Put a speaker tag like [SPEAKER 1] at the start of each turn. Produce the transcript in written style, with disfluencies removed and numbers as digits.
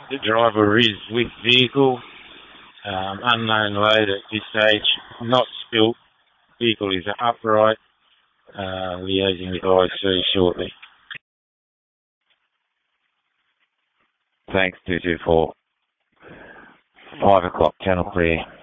[SPEAKER 1] The driver is with vehicle, unknown load at this stage, not spilt. Vehicle is upright, liaising with IC shortly.
[SPEAKER 2] Thanks, 224. 5 o'clock, channel clear.